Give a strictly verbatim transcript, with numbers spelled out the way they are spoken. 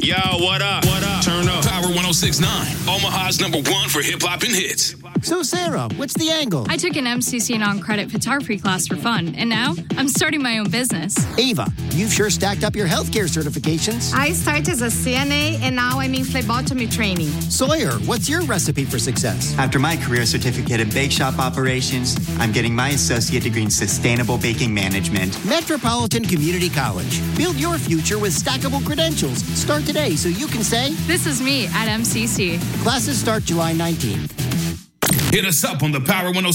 Yo, what up? What up? Turn up. Power one oh six point nine, Omaha's number one for hip-hop and hits. So, Sarah, what's the angle? I took an M C C non-credit photography class for fun, and now I'm starting my own business. Ava, you've sure stacked up your healthcare certifications. I started as a C N A, and now I'm in phlebotomy training. Sawyer, what's your recipe for success? After my career certificate in bake shop operations, I'm getting my associate degree in sustainable baking management. Metropolitan Community College. Build your future with stackable credentials. Start today so you can say, This is me at M C C. Classes start July nineteenth. Hit us up on the Power one oh